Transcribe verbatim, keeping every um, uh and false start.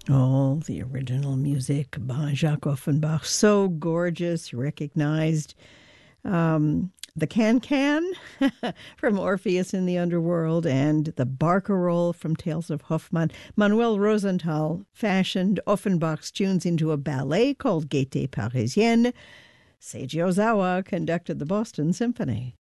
Oh, the original music by Jacques Offenbach. So gorgeous, recognized. Um, the Can-Can from Orpheus in the Underworld and the Barcarolle from Tales of Hoffmann. Manuel Rosenthal fashioned Offenbach's tunes into a ballet called Gaieté Parisienne. Seiji Ozawa conducted the Boston Symphony.